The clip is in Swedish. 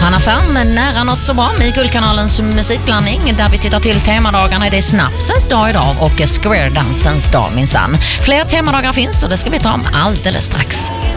Hanna Färm med Nära något så bra med Guldkanalens musikblandning där vi tittar till temadagarna. Det är snapsens dag idag och square-dansens dag minsann. Fler temadagar finns och det ska vi ta om alldeles strax.